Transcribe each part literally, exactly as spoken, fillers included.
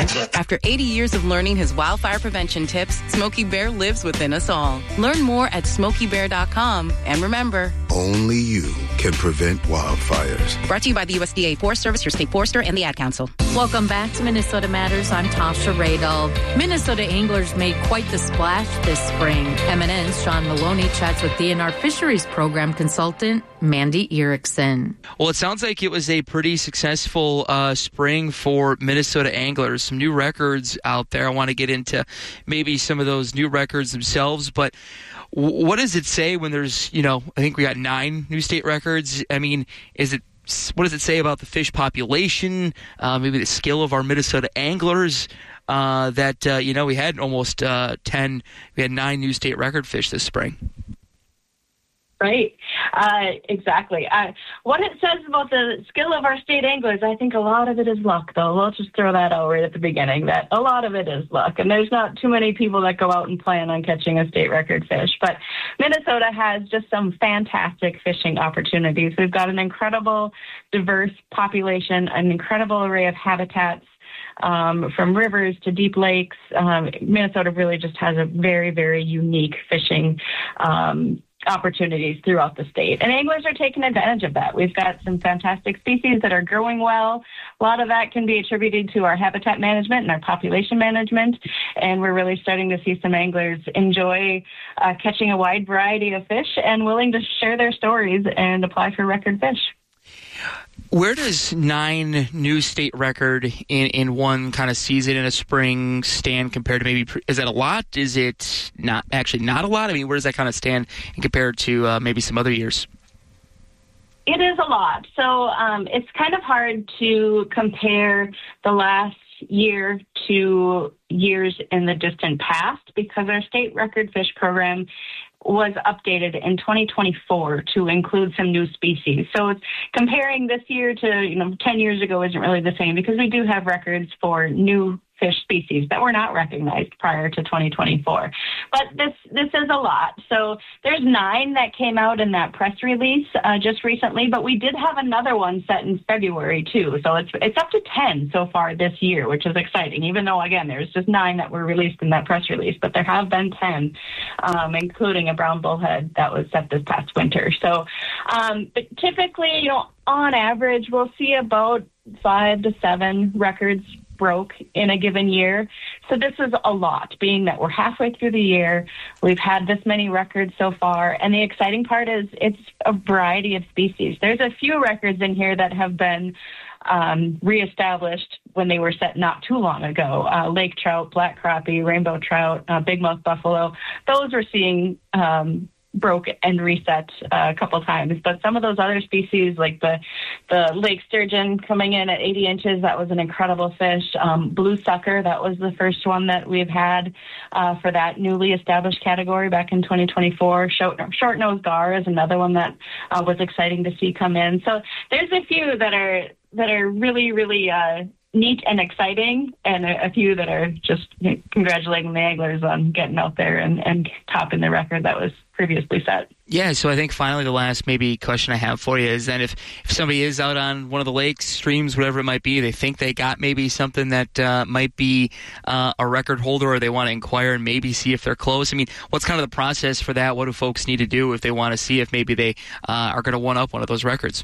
After eighty years of learning his wildfire prevention tips, Smokey Bear lives within us all. Learn more at smokey bear dot com. And remember, only you can prevent wildfires. Brought to you by the U S D A Forest Service, your state forester, and the Ad Council. Welcome back to Minnesota Matters. I'm Tasha Radel. Minnesota anglers made quite the splash this spring. M N N's Sean Maloney chats with D N R Fisheries Program consultant Mandy Erickson. Well, it sounds like it was a pretty successful uh, spring for Minnesota anglers. Some new records out there. I want to get into maybe some of those new records themselves, but w- what does it say when there's, you know, I think we got nine new state records. I mean, is it what does it say about the fish population, uh, maybe the skill of our Minnesota anglers, uh, that, uh, you know, we had almost uh, ten, we had nine new state record fish this spring? Right. Uh, exactly. Uh, what it says about the skill of our state anglers, I think a lot of it is luck, though. We'll just throw that out right at the beginning, that a lot of it is luck. And there's not too many people that go out and plan on catching a state record fish. But Minnesota has just some fantastic fishing opportunities. We've got an incredible, diverse population, an incredible array of habitats. Um, from rivers to deep lakes. Um, Minnesota really just has a very, very unique fishing um opportunities throughout the state. And anglers are taking advantage of that. We've got some fantastic species that are growing well. A lot of that can be attributed to our habitat management and our population management. And we're really starting to see some anglers enjoy uh, catching a wide variety of fish and willing to share their stories and apply for record fish. Where does nine new state record in, in one kind of season in a spring stand compared to maybe, is that a lot? Is it not actually not a lot? I mean, where does that kind of stand compared to uh, maybe some other years? It is a lot. So um, it's kind of hard to compare the last year to years in the distant past because our state record fish program was updated in twenty twenty-four to include some new species. So it's comparing this year to, you know, ten years ago isn't really the same because we do have records for new fish species that were not recognized prior to twenty twenty-four. But this this is a lot. So there's nine that came out in that press release uh, just recently, but we did have another one set in February too. So it's it's up to ten so far this year, which is exciting, even though, again, there's just nine that were released in that press release. But there have been ten, um, including a brown bullhead that was set this past winter. So um, but typically, you know, on average, we'll see about five to seven records broke in a given year. So this is a lot, being that we're halfway through the year. We've had this many records so far. And the exciting part is it's a variety of species. There's a few records in here that have been um, reestablished when they were set not too long ago. Uh, lake trout, black crappie, rainbow trout, uh, bigmouth buffalo. Those we're seeing um, broke and reset uh, a couple times. But some of those other species, like the the lake sturgeon coming in at eighty inches, that was an incredible fish. Um, blue sucker, that was the first one that we've had uh, for that newly established category back in twenty twenty-four. Short, short-nosed gar is another one that uh, was exciting to see come in. So there's a few that are that are really, really uh, neat and exciting, and a, a few that are just congratulating the anglers on getting out there and, and topping the record that was previously set. Yeah, so I think finally the last maybe question I have for you is that if, if somebody is out on one of the lakes, streams, whatever it might be, they think they got maybe something that uh, might be uh, a record holder, or they want to inquire and maybe see if they're close. I mean, what's kind of the process for that? What do folks need to do if they want to see if maybe they uh, are going to one-up one of those records?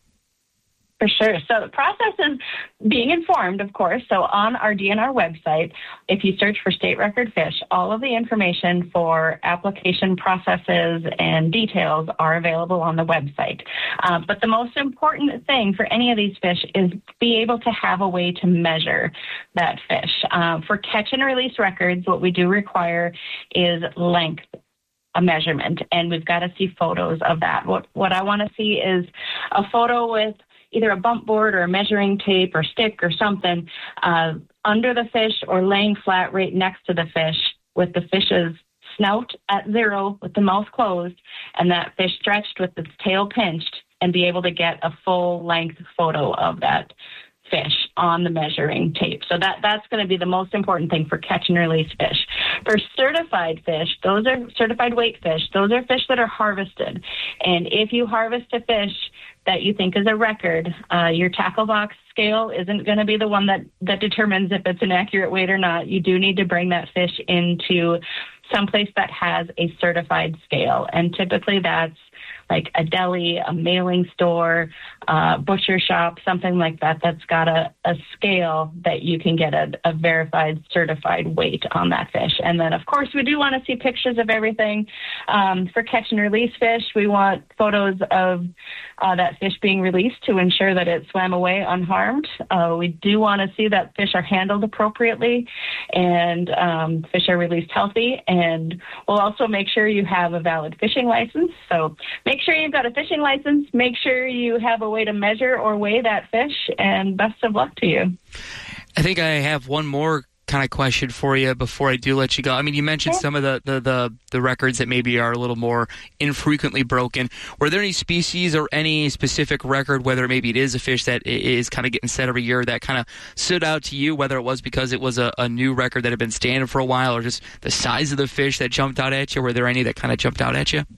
For sure. So the process is being informed, of course. So on our D N R website, if you search for state record fish, all of the information for application processes and details are available on the website. Uh, but the most important thing for any of these fish is be able to have a way to measure that fish. Uh, for catch and release records, what we do require is length, a measurement, and we've got to see photos of that. What, what I want to see is a photo with either a bump board or a measuring tape or stick or something uh, under the fish or laying flat right next to the fish with the fish's snout at zero with the mouth closed and that fish stretched with its tail pinched, and be able to get a full length photo of that fish on the measuring tape. So that, that's going to be the most important thing for catch and release fish. For certified fish, those are certified weight fish. Those are fish that are harvested. And if you harvest a fish that you think is a record. Uh, your tackle box scale isn't going to be the one that, that determines if it's an accurate weight or not. You do need to bring that fish into someplace that has a certified scale. And typically that's like a deli, a mailing store, uh, butcher shop, something like that, that's got a, a scale that you can get a, a verified, certified weight on that fish. And then, of course, we do want to see pictures of everything. Um, for catch and release fish, we want photos of uh, that fish being released to ensure that it swam away unharmed. Uh, we do want to see that fish are handled appropriately and um, fish are released healthy. And we'll also make sure you have a valid fishing license. So make sure you've got a fishing license. Make sure you have a way to measure or weigh that fish, and best of luck to you. I think I have one more kind of question for you before I do let you go. I mean, you mentioned some of the, the, the, the records that maybe are a little more infrequently broken. Were there any species or any specific record, whether maybe it is a fish that is kind of getting set every year, that kind of stood out to you, whether it was because it was a, a new record that had been standing for a while or just the size of the fish that jumped out at you? Were there any that kind of jumped out at you?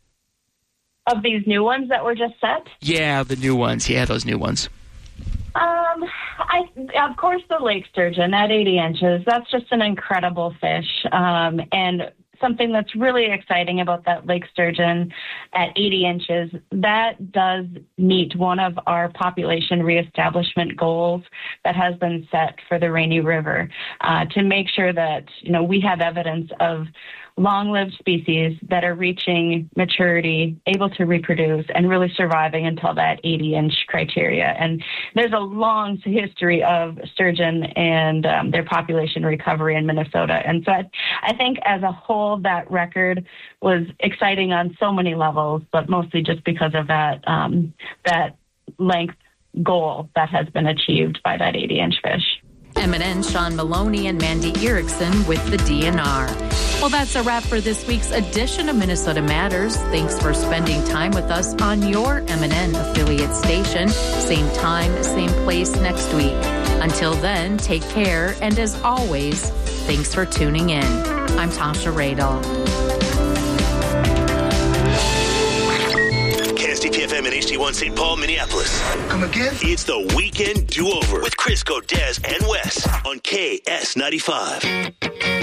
Of these new ones that were just set? Yeah, the new ones. Yeah, those new ones. Um, I, of course, the lake sturgeon at eighty inches. That's just an incredible fish. Um, and something that's really exciting about that lake sturgeon at eighty inches, that does meet one of our population reestablishment goals that has been set for the Rainy River, uh, to make sure that, you know, we have evidence of long-lived species that are reaching maturity, able to reproduce, and really surviving until that eighty-inch criteria. And there's a long history of sturgeon and um, their population recovery in Minnesota. And so I, I think as a whole, that record was exciting on so many levels, but mostly just because of that um, that length goal that has been achieved by that eighty-inch fish. M N N Sean Maloney and Mandy Erickson with the D N R. Well, that's a wrap for this week's edition of Minnesota Matters. Thanks for spending time with us on your M N N affiliate station. Same time, same place next week. Until then, take care. And as always, thanks for tuning in. I'm Tasha Radel. K S D P F M and H D one Saint Paul, Minneapolis. Come again? It's the Weekend Do-Over with Chris Godez and Wes on K S ninety-five.